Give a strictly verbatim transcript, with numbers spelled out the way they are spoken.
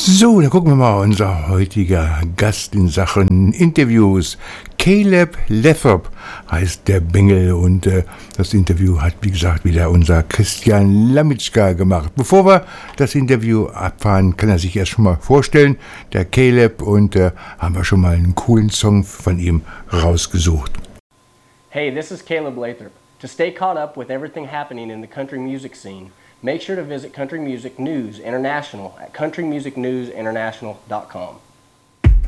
So, dann gucken wir mal, unser heutiger Gast in Sachen Interviews. Caleb Lathrop heißt der Bengel und äh, das Interview hat, wie gesagt, wieder unser Christian Lamitschka gemacht. Bevor wir das Interview abfahren, kann er sich erst schon mal vorstellen, der Caleb, und äh, haben wir schon mal einen coolen Song von ihm rausgesucht. Hey, this is Caleb Lathrop. To stay caught up with everything happening in the country music scene, make sure to visit Country Music News International at country music news international dot com.